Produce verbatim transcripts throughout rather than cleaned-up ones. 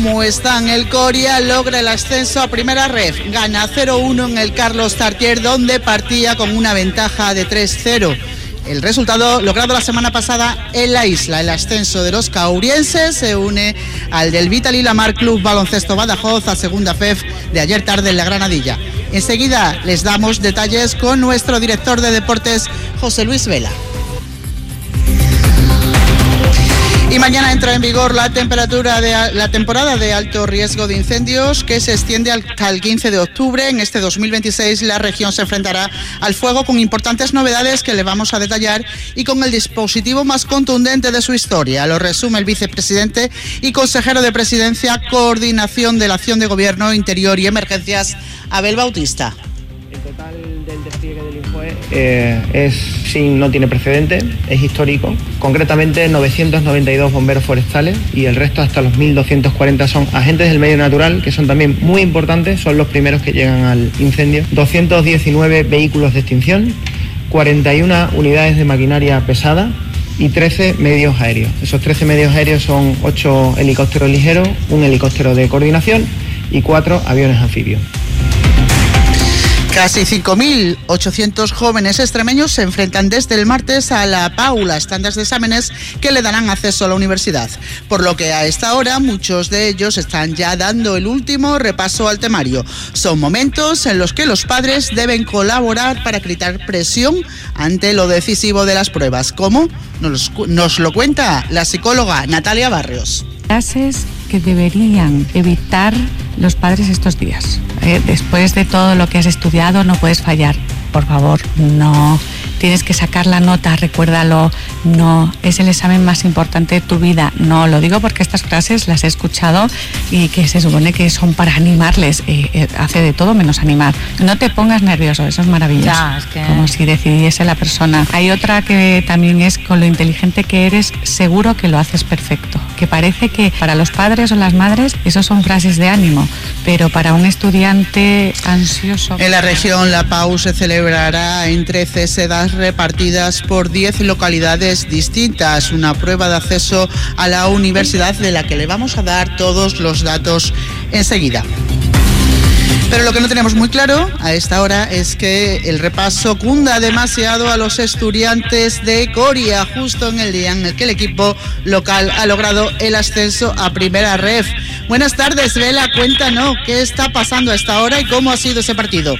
Como están, el Coria logra el ascenso a Primera Ref, gana cero uno en el Carlos Tartier, donde partía con una ventaja de tres cero. El resultado logrado la semana pasada en la isla. El ascenso de los caurienses se une al del Vital y Lamar Club Baloncesto Badajoz a Segunda F E F de ayer tarde en la Granadilla. Enseguida les damos detalles con nuestro director de deportes, José Luis Vela. Y mañana entra en vigor la temperatura de la temporada de alto riesgo de incendios, que se extiende hasta el quince de octubre. En este dos mil veintiséis la región se enfrentará al fuego con importantes novedades que le vamos a detallar y con el dispositivo más contundente de su historia. Lo resume el vicepresidente y consejero de Presidencia, Coordinación de la Acción de Gobierno, Interior y Emergencias, Abel Bautista. El total del despliegue del INFOE eh, es, sí, no tiene precedente, es histórico. Concretamente novecientos noventa y dos bomberos forestales y el resto, hasta los mil doscientos cuarenta, son agentes del medio natural, que son también muy importantes, son los primeros que llegan al incendio. doscientos diecinueve vehículos de extinción, cuarenta y una unidades de maquinaria pesada y trece medios aéreos. Esos trece medios aéreos son ocho helicópteros ligeros, un helicóptero de coordinación y cuatro aviones anfibios. Casi cinco mil ochocientos jóvenes extremeños se enfrentan desde el martes a la P A U, las tandas de exámenes que le darán acceso a la universidad, por lo que a esta hora muchos de ellos están ya dando el último repaso al temario. Son momentos en los que los padres deben colaborar para quitar presión ante lo decisivo de las pruebas, como nos, nos lo cuenta la psicóloga Natalia Barrios. Clases que deberían evitar los padres estos días. Eh, después de todo lo que has estudiado no puedes fallar. Por favor, no. Tienes que sacar la nota, recuérdalo. No, es el examen más importante de tu vida. No, lo digo porque estas frases las he escuchado y que se supone que son para animarles. Eh, eh, hace de todo menos animar. No te pongas nervioso, eso es maravilloso. Ya, es que... Como si decidiese la persona. Hay otra que también es: con lo inteligente que eres, seguro que lo haces perfecto. Que parece que para los padres o las madres eso son frases de ánimo, pero para un estudiante ansioso... En la región, la P A U se celebrará en trece sedas repartidas por diez localidades distintas, una prueba de acceso a la universidad de la que le vamos a dar todos los datos enseguida. Pero lo que no tenemos muy claro a esta hora es que el repaso cunda demasiado a los estudiantes de Coria, justo en el día en el que el equipo local ha logrado el ascenso a Primera Ref. Buenas tardes, Vela, cuéntanos qué está pasando a esta hora y cómo ha sido ese partido.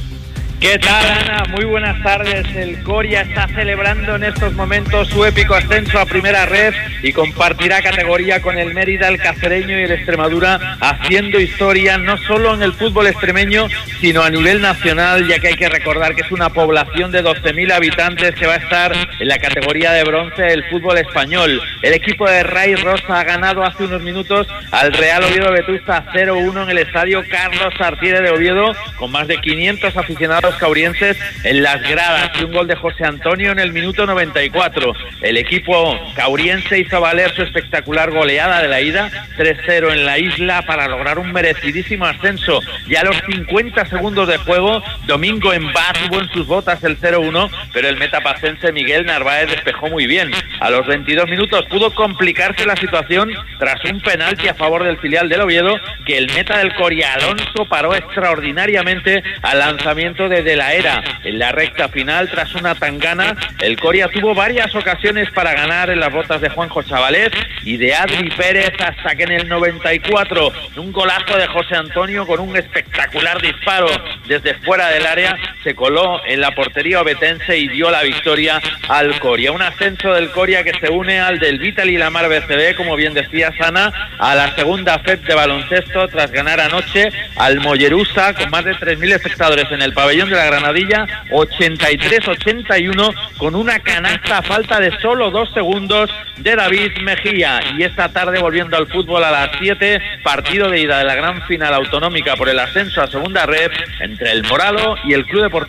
¿Qué tal, Ana? Muy buenas tardes. El Coria está celebrando en estos momentos su épico ascenso a Primera Ref y compartirá categoría con el Mérida, el Cacereño y el Extremadura, haciendo historia no solo en el fútbol extremeño, sino a nivel nacional, ya que hay que recordar que es una población de doce mil habitantes que va a estar en la categoría de bronce del fútbol español. El equipo de Ray Rosa ha ganado hace unos minutos al Real Oviedo Vetusta cero uno en el estadio Carlos Tartiere de Oviedo, con más de quinientos aficionados caurienses en las gradas y un gol de José Antonio en el minuto noventa y cuatro. El equipo cauriense hizo valer su espectacular goleada de la ida, tres cero en la isla, para lograr un merecidísimo ascenso. Ya a los cincuenta segundos de juego, Domingo Embá tuvo en sus botas el cero uno, pero el metapacense Miguel Narváez despejó muy bien. A los veintidós minutos pudo complicarse la situación tras un penalti a favor del filial del Oviedo, que el meta del Coria, Alonso, paró extraordinariamente al lanzamiento de De La Era. En la recta final, tras una tangana, el Coria tuvo varias ocasiones para ganar en las botas de Juanjo Chavalés y de Adri Pérez, hasta que en el noventa y cuatro, un golazo de José Antonio con un espectacular disparo desde fuera del área, se coló en la portería obetense y dio la victoria al Coria. Un ascenso del Coria que se une al del Vital y Lamar B C B, como bien decía Sana, a la segunda F E F de baloncesto, tras ganar anoche al Mollerusa con más de tres mil espectadores en el pabellón de la Granadilla, ochenta y tres ochenta y uno, con una canasta a falta de solo dos segundos de David Mejía. Y esta tarde, volviendo al fútbol a las siete, partido de ida de la gran final autonómica por el ascenso a Segunda Ref entre el Moralo y el Club Deportivo